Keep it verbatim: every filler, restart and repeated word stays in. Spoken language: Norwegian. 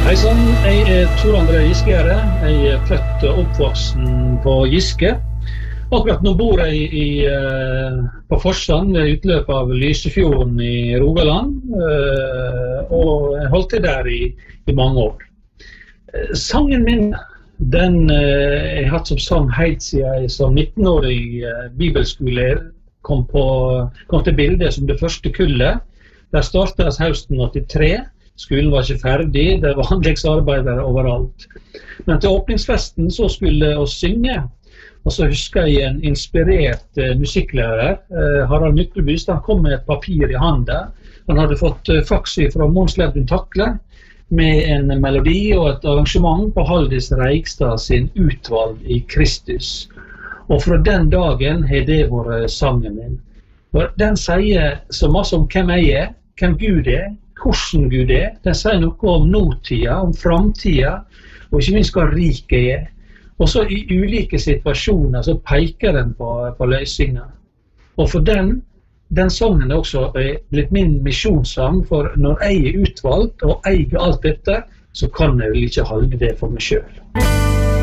Hei sann, jeg er Tor André Giskegjerde. Jeg er født og oppvoksen på Giske. Akkurat nå bor jeg i, på Forsand, ved utløpet av Lysefjorden i Rogaland, og jeg holdt til der i, i mange år. Sangen min, den jeg har hatt som sang helt siden jeg som nittenårig bibelskolelærer kom, på, kom til bildet som det første kullet. Der startet høsten åttitre. Skolen var ikke ferdig, det var anleggsarbeidere overalt. Men til åpningsfesten så skulle vi synge. Og så husker jeg en inspirert eh, musikklærer, eh, Harald Myklebust. Han kom med et papir i handen. Han hadde fått eh, faks fra Mons Ledvin Takle med en melodi og et arrangement på Haldis Reigstad sin Utvalg i Kristus. Og fra den dagen har det vært sangen min. For den sier så masse om hvem jeg er, hvem Gud er, hvordan Gud er. Den sier noe om nåtida, om framtida, og ikke minst hva rik jeg er. Og så i ulike situasjoner så peker den på, på løsninger. Og for den, den sangen er også blitt min misjonssang, for når jeg er utvalgt og eier alt dette, så kan jeg vel ikke holde det for meg selv.